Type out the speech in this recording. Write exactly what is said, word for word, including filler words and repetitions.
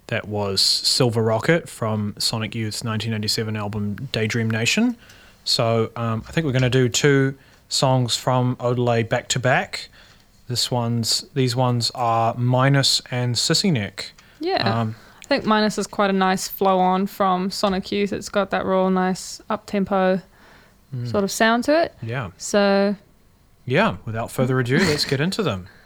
That was Silver Rocket from Sonic Youth's nineteen eighty-seven album Daydream Nation. So um, I think we're going to do two songs from Odelay back to back. This one's these ones are Minus and Sissy Neck. Yeah. Um, I think Minus is quite a nice flow on from Sonic Youth. It's got that real nice up tempo mm, sort of sound to it. yeah. So Yeah. Without further ado, let's get into them.